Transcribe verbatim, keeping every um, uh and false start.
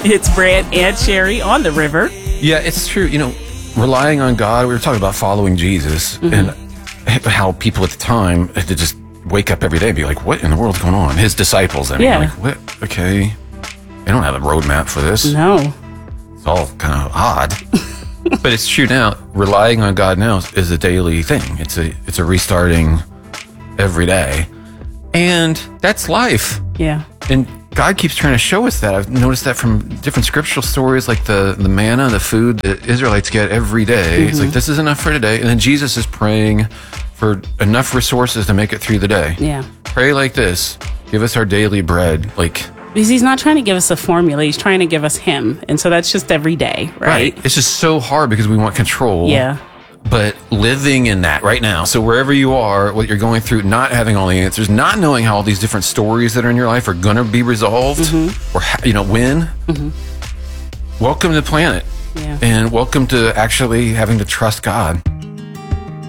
It's Brant and Sherry on the river. Yeah, it's true. You know, relying on God, we were talking about following Jesus mm-hmm. and how people at the time had to just wake up every day and be like, what in the world's going on? His disciples, I mean, yeah. like, what? Okay. They don't have a roadmap for this. No. It's all kind of odd. But it's true now. Relying on God now is a daily thing. It's a it's a restarting every day. And that's life. Yeah. And God keeps trying to show us that. I've noticed that from different scriptural stories, like the, the manna, the food that Israelites get every day. Mm-hmm. It's like, this is enough for today. And then Jesus is praying for enough resources to make it through the day. Yeah. Pray like this. Give us our daily bread. Like, because he's not trying to give us a formula. He's trying to give us him. And so that's just every day, right? Right. It's just so hard because we want control. Yeah. But living in that right now. So wherever you are, what you're going through, not having all the answers, not knowing how all these different stories that are in your life are going to be resolved mm-hmm. or, you know, when. Mm-hmm. Welcome to the planet. Yeah. And welcome to actually having to trust God.